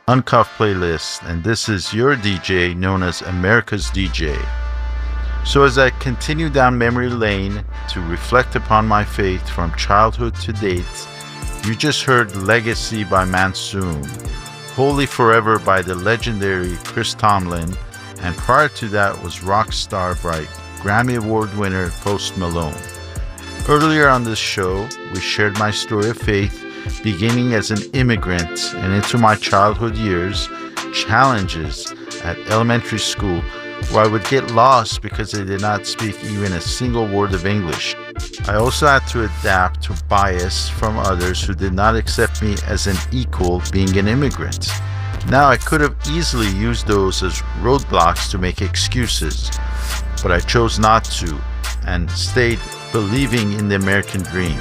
Uncuffed Playlist, and this is your DJ known as America's DJ. So as I continue down memory lane to reflect upon my faith from childhood to date, you just heard Legacy by Monsoon, Holy Forever by the legendary Chris Tomlin, and prior to that was Rockstar by Grammy Award winner Post Malone. Earlier on this show, we shared my story of faith beginning as an immigrant and into my childhood years, challenges at elementary school where I would get lost because I did not speak even a single word of English. I also had to adapt to bias from others who did not accept me as an equal being an immigrant. Now I could have easily used those as roadblocks to make excuses, but I chose not to and stayed believing in the American dream.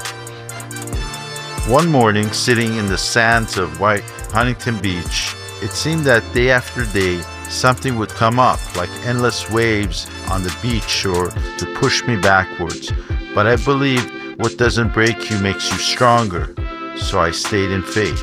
One morning, sitting in the sands of white Huntington Beach, it seemed that day after day, something would come up like endless waves on the beach or to push me backwards. But I believed what doesn't break you makes you stronger, so I stayed in faith.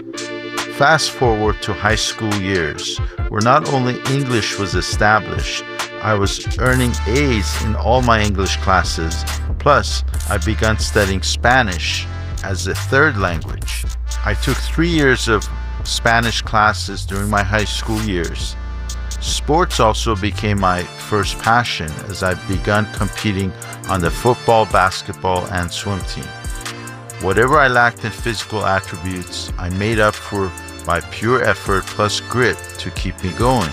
Fast forward to high school years, where not only English was established, I was earning A's in all my English classes, plus I began studying Spanish as a third language. I took 3 years of Spanish classes during my high school years. Sports also became my first passion as I began competing on the football, basketball, and swim team. Whatever I lacked in physical attributes, I made up for by pure effort plus grit to keep me going.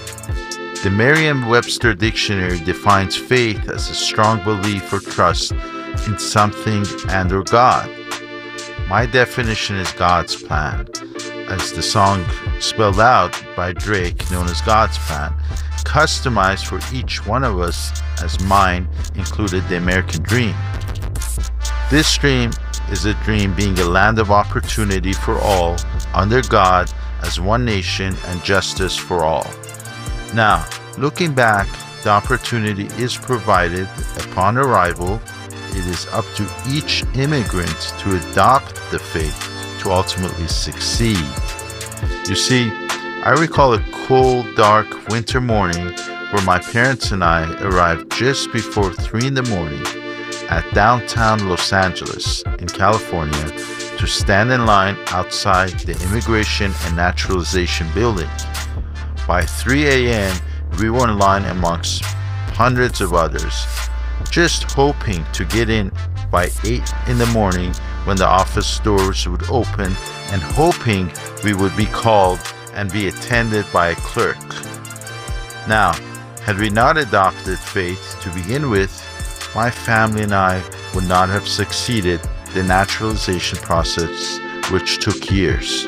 The Merriam-Webster Dictionary defines faith as a strong belief or trust in something and or God. My definition is God's plan, as the song spelled out by Drake, known as God's Plan, customized for each one of us, as mine included the American dream. This dream is a dream being a land of opportunity for all, under God, as one nation and justice for all. Now, looking back, the opportunity is provided upon arrival. It is up to each immigrant to adopt the faith to ultimately succeed. You see, I recall a cold, dark winter morning where my parents and I arrived just before 3 in the morning at downtown Los Angeles in California to stand in line outside the Immigration and Naturalization Building. By 3 a.m., we were in line amongst hundreds of others, just hoping to get in by 8 in the morning when the office doors would open and hoping we would be called and be attended by a clerk. Now, had we not adopted faith to begin with, my family and I would not have succeeded the naturalization process, which took years.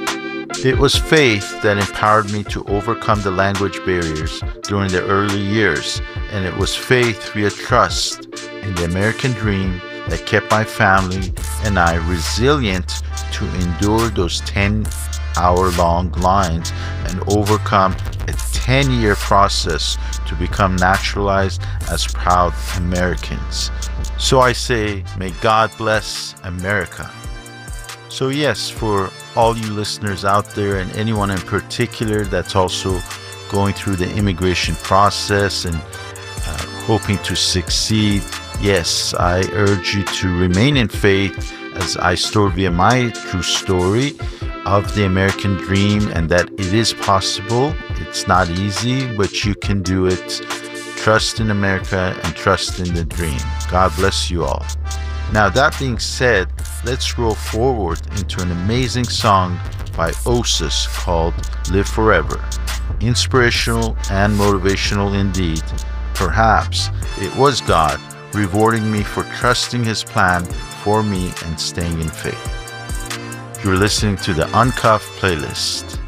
It was faith that empowered me to overcome the language barriers during the early years, and it was faith via trust in the American dream that kept my family and I resilient to endure those 10-hour-long lines and overcome a 10-year process to become naturalized as proud Americans. So I say, may God bless America. So yes, for all you listeners out there and anyone in particular that's also going through the immigration process and hoping to succeed, yes, I urge you to remain in faith as I story via my true story of the American dream and that it is possible. It's not easy, but you can do it. Trust in America and trust in the dream. God bless you all. Now, that being said, let's roll forward into an amazing song by Osis called Live Forever. Inspirational and motivational indeed. Perhaps it was God rewarding me for trusting His plan for me and staying in faith. You're listening to the Uncuffed Playlist.